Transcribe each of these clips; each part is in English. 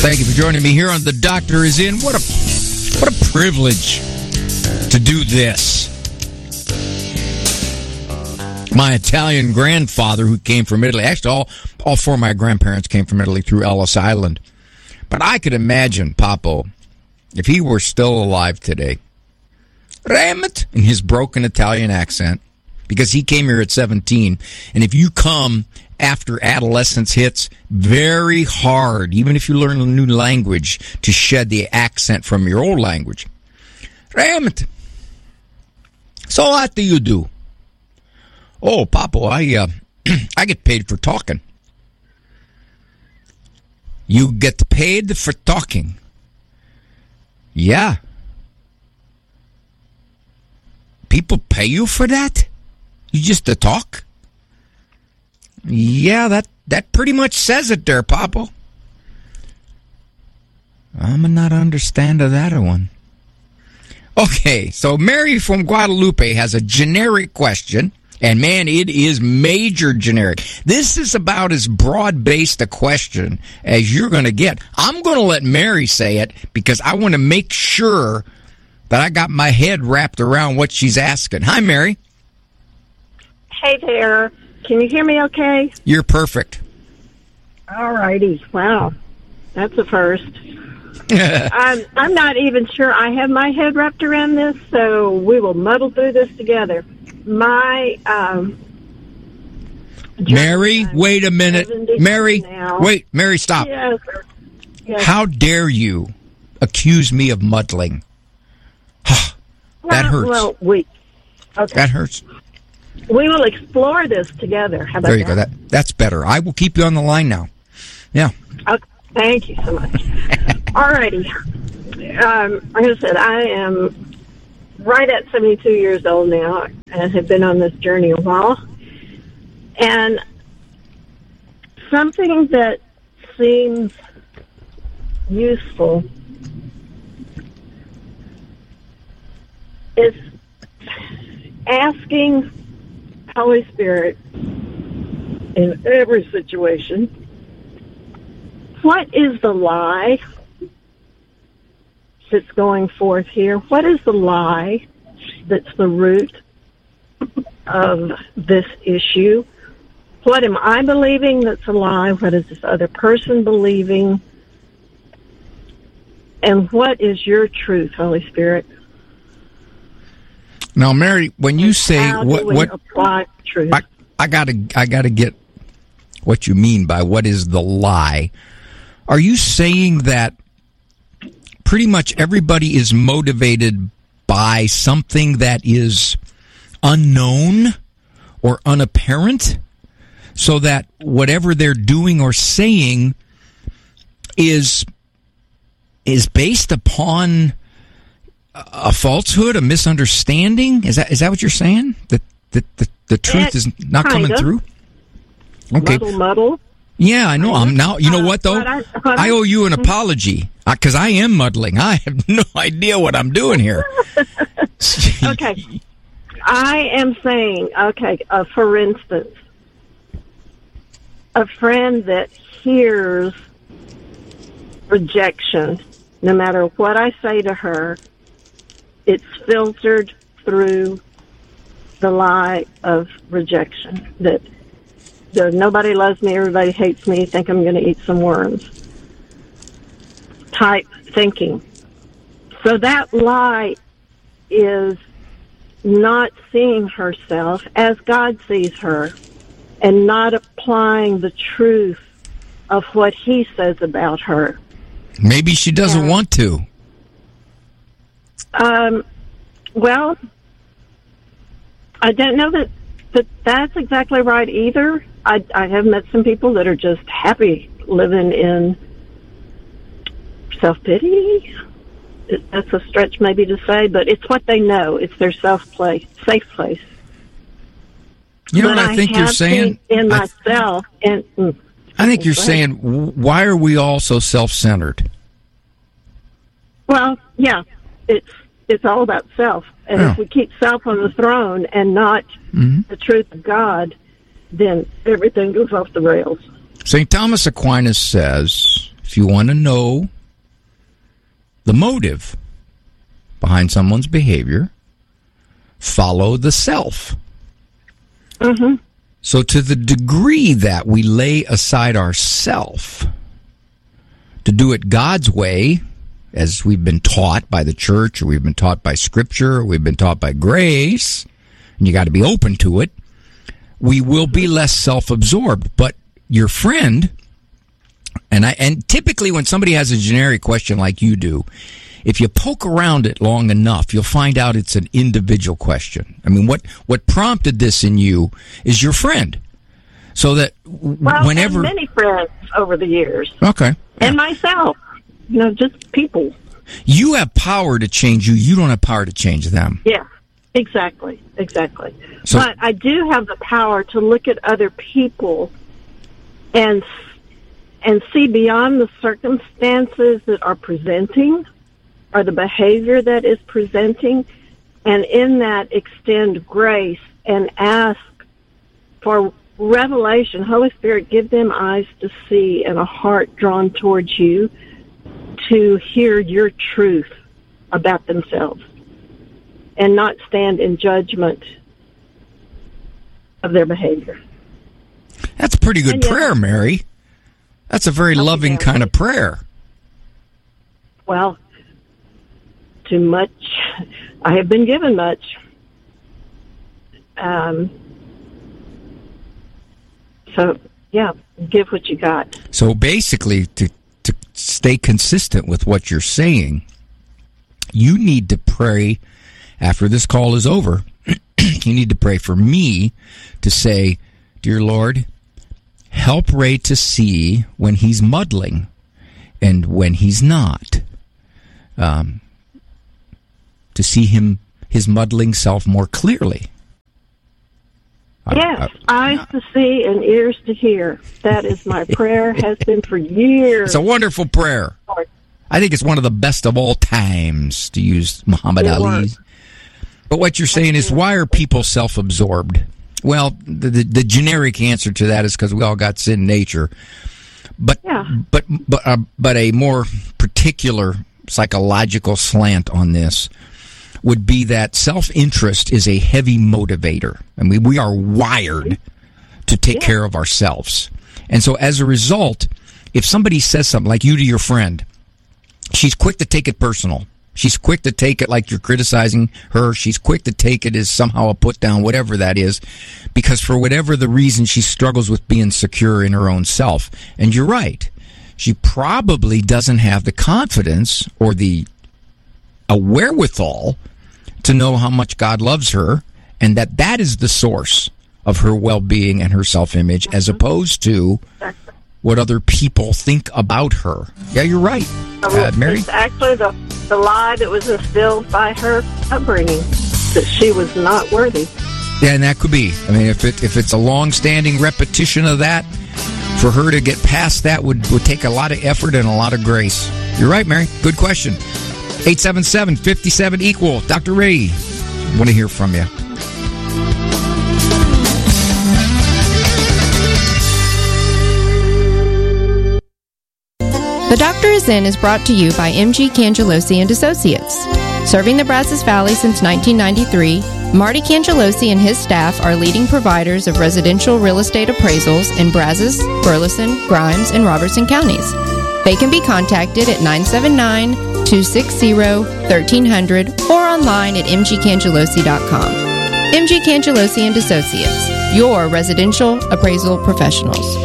Thank you for joining me here on The Doctor Is In. What a privilege to do this. My Italian grandfather, who came from Italy, actually all four of my grandparents came from Italy through Ellis Island. But I could imagine Papo, if he were still alive today, Ramet, in his broken Italian accent, because he came here at 17. And if you come after adolescence hits, very hard, even if you learn a new language, to shed the accent from your old language. Ramet, so what do you do? Oh, Papo, I get paid for talking. You get paid for talking? Yeah. People pay you for that? You just to talk? Yeah, that pretty much says it there, Papo. I'm not understand that one. Okay, so Mary from Guadalupe has a generic question. And, man, it is major generic. This is about as broad-based a question as you're going to get. I'm going to let Mary say it because I want to make sure that I got my head wrapped around what she's asking. Hi, Mary. Hey there. Can you hear me okay? You're perfect. All righty. Wow. That's a first. I'm not even sure I have my head wrapped around this, so we will muddle through this together. My Mary, wait a minute. Mary, wait. Mary, stop. Yes. How dare you accuse me of muddling? That hurts. Well, okay. That hurts. We will explore this together. How about there you that? go. That's better. I will keep you on the line now. Yeah. Okay. Thank you so much. All righty. Like I said, I am right at 72 years old now and have been on this journey a while. And something that seems useful is asking Holy Spirit in every situation, what is the lie that's going forth here? What is the lie that's the root of this issue? What am I believing that's a lie? What is this other person believing? And what is your truth, Holy Spirit? Now, Mary, when you say how do we apply truth? I gotta get what you mean by what is the lie. Are you saying that pretty much everybody is motivated by something that is unknown or unapparent, so that whatever they're doing or saying is based upon a falsehood, a misunderstanding? Is that what you're saying? That the truth is not coming through? Okay. Muddle. Yeah, I know. I'm now. You know what though? I owe you an apology because I am muddling. I have no idea what I'm doing here. Okay. I am saying, for instance, a friend that hears rejection, no matter what I say to her, it's filtered through the lie of rejection. That nobody loves me, everybody hates me, think I'm going to eat some worms type thinking. So that lie is not seeing herself as God sees her and not applying the truth of what He says about her. Maybe she doesn't want to. Well, I don't know that that's exactly right either. I have met some people that are just happy living in self-pity. That's a stretch maybe to say, but it's what they know. It's their safe place. You know what I think you're saying? In myself. I think you're saying, why are we all so self-centered? Well, yeah, it's all about self. And if we keep self on the throne and not the truth of God, then everything goes off the rails. St. Thomas Aquinas says, if you want to know the motive behind someone's behavior, follow the self. Mm-hmm. So to the degree that we lay aside ourself to do it God's way, as we've been taught by the church, or we've been taught by Scripture, or we've been taught by grace, and you got to be open to it, we will be less self-absorbed. But your friend, and typically when somebody has a generic question like you do, if you poke around it long enough, you'll find out it's an individual question. I mean, what prompted this in you is your friend. So that whenever... and many friends over the years. Okay. And myself. Just people. You have power to change you. You don't have power to change them. Yeah, exactly. So, but I do have the power to look at other people and see beyond the circumstances that are presenting, or the behavior that is presenting, and in that extend grace and ask for revelation. Holy Spirit, give them eyes to see and a heart drawn towards you to hear your truth about themselves and not stand in judgment of their behavior. That's a pretty good prayer, Mary. That's a very loving kind of prayer. Well, too much. I have been given much. So, yeah, give what you got. So basically, to stay consistent with what you're saying, you need to pray after this call is over. You need to pray for me to say, Dear Lord, help Ray to see when he's muddling and when he's not. To see his muddling self more clearly. Yes, eyes to see and ears to hear. That is my prayer, has been for years. It's a wonderful prayer. I think it's one of the best of all times, to use Muhammad Ali's. But what you're saying is, why are people self-absorbed? Well, the generic answer to that is because we all got sin nature. But a more particular psychological slant on this would be that self-interest is a heavy motivator. I mean, we are wired to take care of ourselves. And so as a result, if somebody says something like you to your friend, she's quick to take it personal. She's quick to take it like you're criticizing her. She's quick to take it as somehow a put down, whatever that is, because for whatever the reason, she struggles with being secure in her own self. And you're right. She probably doesn't have the confidence or a wherewithal to know how much God loves her, and that is the source of her well-being and her self-image, as opposed to what other people think about her. Yeah, you're right, Mary. It's actually the lie that was instilled by her upbringing, that she was not worthy. Yeah, and that could be. I mean, if it's a long-standing repetition of that, for her to get past that would take a lot of effort and a lot of grace. You're right, Mary. Good question. 877-57-EQUAL. Dr. Ray, I want to hear from you. The Doctor Is In is brought to you by M.G. Cangelosi and Associates. Serving the Brazos Valley since 1993, Marty Cangelosi and his staff are leading providers of residential real estate appraisals in Brazos, Burleson, Grimes, and Robertson counties. They can be contacted at 979-260-1300 or online at mgcangelosi.com. M.G. Cangelosi and Associates, your residential appraisal professionals.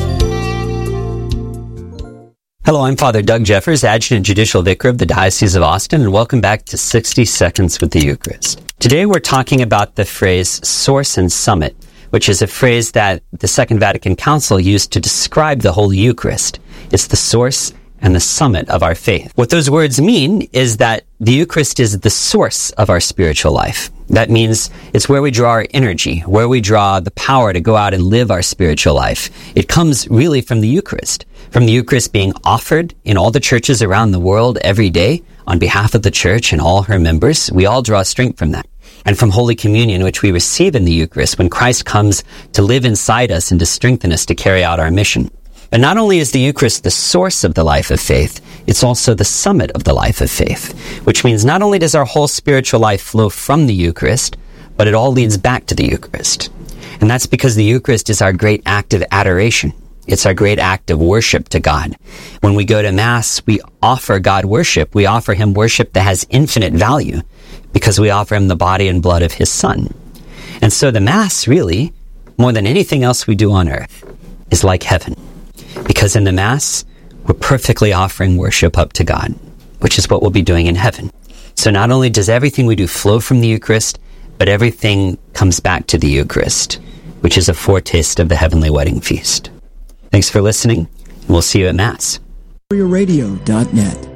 Hello, I'm Father Doug Jeffers, Adjutant Judicial Vicar of the Diocese of Austin, and welcome back to 60 Seconds with the Eucharist. Today we're talking about the phrase source and summit, which is a phrase that the Second Vatican Council used to describe the Holy Eucharist. It's the source and the summit of our faith. What those words mean is that the Eucharist is the source of our spiritual life. That means it's where we draw our energy, where we draw the power to go out and live our spiritual life. It comes really from the Eucharist being offered in all the churches around the world every day on behalf of the Church and all her members. We all draw strength from that. And from Holy Communion, which we receive in the Eucharist when Christ comes to live inside us and to strengthen us to carry out our mission. But not only is the Eucharist the source of the life of faith, it's also the summit of the life of faith, which means not only does our whole spiritual life flow from the Eucharist, but it all leads back to the Eucharist. And that's because the Eucharist is our great act of adoration. It's our great act of worship to God. When we go to Mass, we offer God worship. We offer Him worship that has infinite value because we offer Him the body and blood of His Son. And so the Mass, really, more than anything else we do on earth, is like heaven. Because in the Mass, we're perfectly offering worship up to God, which is what we'll be doing in heaven. So not only does everything we do flow from the Eucharist, but everything comes back to the Eucharist, which is a foretaste of the heavenly wedding feast. Thanks for listening, and we'll see you at Mass. Radio.net